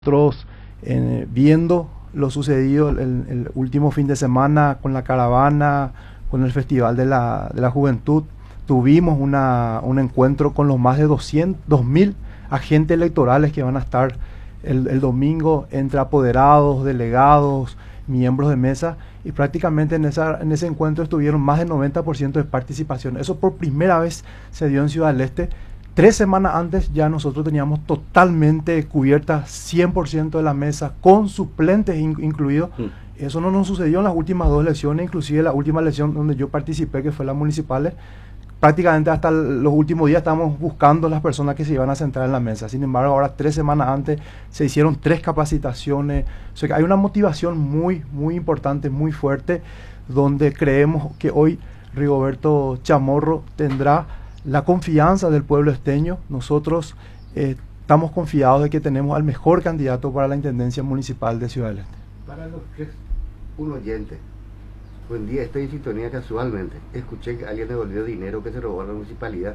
Nosotros, viendo lo sucedido el último fin de semana con la caravana, con el Festival de la Juventud, tuvimos un encuentro con los más de 2.000 agentes electorales que van a estar el domingo, entre apoderados, delegados, miembros de mesa, y prácticamente en ese encuentro estuvieron más del 90% de participación. Eso por primera vez se dio en Ciudad del Este. 3 semanas antes ya nosotros teníamos totalmente cubierta 100% de la mesa, con suplentes incluidos. Eso no nos sucedió en las últimas 2 elecciones, inclusive la última elección donde yo participé, que fue las municipales. Prácticamente hasta los últimos días estábamos buscando las personas que se iban a sentar en la mesa. Sin embargo, ahora 3 semanas antes se hicieron 3 capacitaciones. O sea que hay una motivación muy importante, muy fuerte, donde creemos que hoy Rigoberto Chamorro tendrá la confianza del pueblo esteño. Nosotros estamos confiados de que tenemos al mejor candidato para la Intendencia Municipal de Ciudad del Este. Para los tres, un oyente. Buen día, estoy en sintonía casualmente. Escuché que alguien devolvió dinero que se robó a la municipalidad.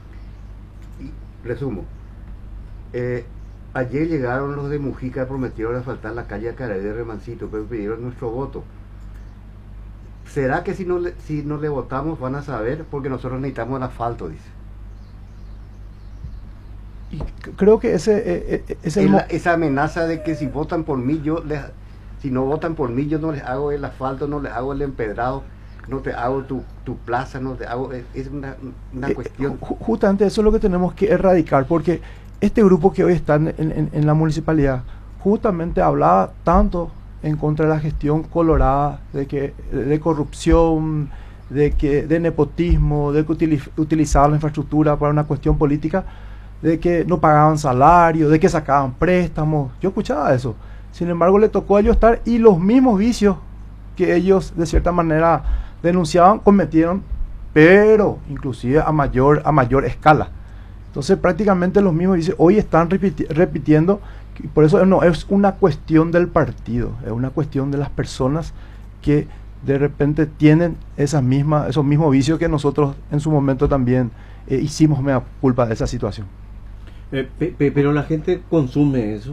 Y resumo. Ayer llegaron los de Mujica, prometieron asfaltar la calle Acaray de Remancito, pero pidieron nuestro voto. ¿Será que si no le votamos van a saber? Porque nosotros necesitamos el asfalto, dice. Y creo que esa amenaza de que si votan por mí, si no votan por mí, yo no les hago el asfalto, no les hago el empedrado, no te hago tu plaza, no te hago... Es una cuestión... Justamente eso es lo que tenemos que erradicar, porque este grupo que hoy está en la municipalidad justamente hablaba tanto en contra de la gestión colorada, de corrupción, de nepotismo, de que utilizaban la infraestructura para una cuestión política, de que no pagaban salario, de que sacaban préstamos. Yo escuchaba eso. Sin embargo, le tocó a ellos estar, y los mismos vicios que ellos de cierta manera denunciaban, cometieron, pero inclusive a mayor escala. Entonces prácticamente los mismos vicios hoy están repitiendo. Y por eso no es una cuestión del partido, es una cuestión de las personas que de repente tienen esos mismos vicios que nosotros en su momento también hicimos mea culpa de esa situación. Pero la gente consume eso,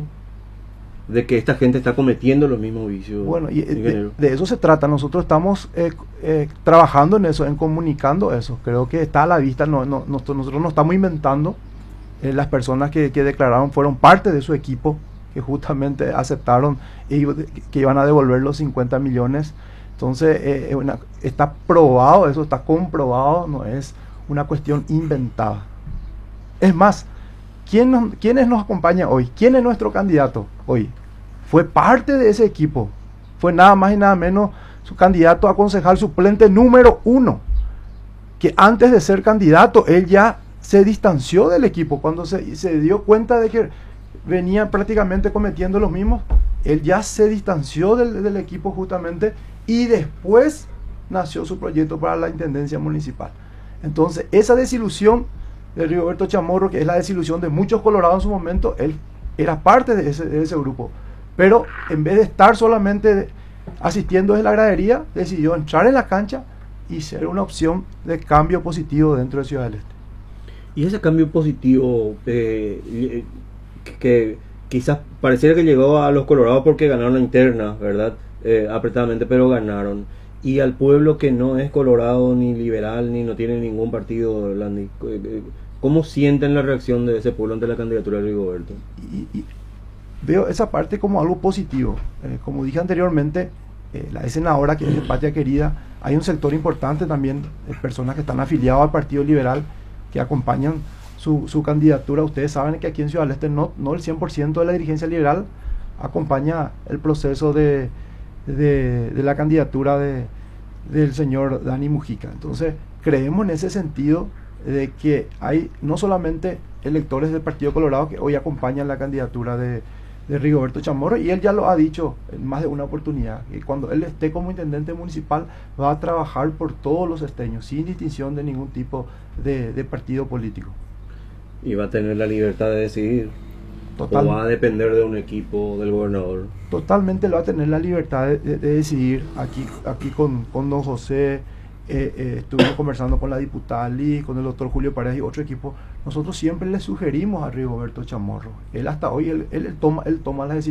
de que esta gente está cometiendo los mismos vicios. Bueno, y de eso se trata. Nosotros estamos trabajando en eso, en comunicando eso. Creo que está a la vista. Nosotros no estamos inventando. Las personas que declararon fueron parte de su equipo, que justamente aceptaron que iban a devolver los 50 millones. Entonces, está probado, eso está comprobado, no es una cuestión inventada. Es más, ¿quiénes nos acompañan hoy? ¿Quién es nuestro candidato hoy? Fue parte de ese equipo. Fue nada más y nada menos su candidato a concejal suplente número 1, que antes de ser candidato, él ya se distanció del equipo. Cuando se dio cuenta de que venían prácticamente cometiendo los mismos, él ya se distanció del equipo justamente, y después nació su proyecto para la Intendencia Municipal. Entonces, esa desilusión de Rigoberto Chamorro, que es la desilusión de muchos colorados en su momento, él era parte de ese grupo, pero en vez de estar solamente asistiendo desde la gradería, decidió entrar en la cancha y ser una opción de cambio positivo dentro de Ciudad del Este. Y ese cambio positivo que quizás pareciera que llegó a los colorados porque ganaron la interna, ¿verdad? Apretadamente, pero ganaron. Y al pueblo que no es colorado, ni liberal, ni no tiene ningún partido, Landy, ¿cómo sienten la reacción de ese pueblo ante la candidatura de Rigoberto? Y veo esa parte como algo positivo. Como dije anteriormente, la senadora, que es de Patria Querida, hay un sector importante también de personas que están afiliados al Partido Liberal, que acompañan su candidatura. Ustedes saben que aquí en Ciudad del Este no el 100% de la dirigencia liberal acompaña el proceso de la candidatura del señor Dani Mujica. Entonces creemos en ese sentido de que hay no solamente electores del Partido Colorado que hoy acompañan la candidatura de Rigoberto Chamorro, y él ya lo ha dicho en más de una oportunidad, que cuando él esté como intendente municipal va a trabajar por todos los esteños, sin distinción de ningún tipo de partido político. Y va a tener la libertad de decidir. Total, ¿O va a depender de un equipo del gobernador? Totalmente lo va a tener la libertad de decidir aquí con don José estuvimos conversando con la diputada Liz, con el doctor Julio Paredes y otro equipo. Nosotros siempre le sugerimos a Rigoberto Chamorro. Él hasta hoy, él toma las decisiones.